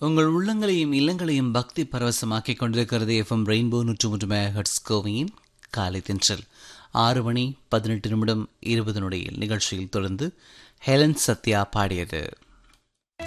உங்கள் உள்ளங்களையும் இல்லங்களையும் பக்தி பரவசமாக்கிக் கொண்டிருக்கிறது எஃப்எம் ரெயின்போ 103 மெகாஹெர்ட்ஸ் கோவையின் காலை தென்றல். 6 மணி 18 நிமிடம் 20 நொடியில் நிகழ்ச்சியில் தொடர்ந்து ஹெலன் சத்யா பாடியது.